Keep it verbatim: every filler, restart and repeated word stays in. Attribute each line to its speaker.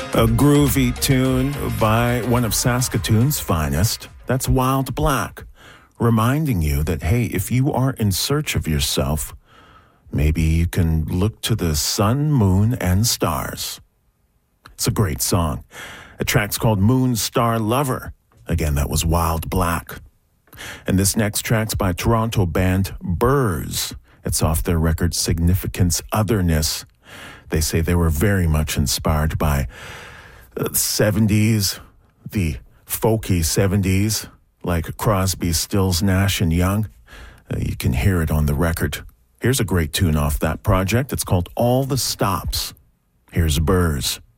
Speaker 1: A groovy tune by one of Saskatoon's finest. That's Wild Black, reminding you that, hey, if you are in search of yourself, maybe you can look to the sun, moon, and stars. It's a great song. The track's called Moon Star Lover. Again, that was Wild Black. And this next track's by Toronto band Burrs. It's off their record Significance Otherness. They say they were very much inspired by the seventies, the folky seventies, like Crosby, Stills, Nash, and Young. Uh, you can hear it on the record. Here's a great tune off that project. It's called All the Stops. Here's Burrs.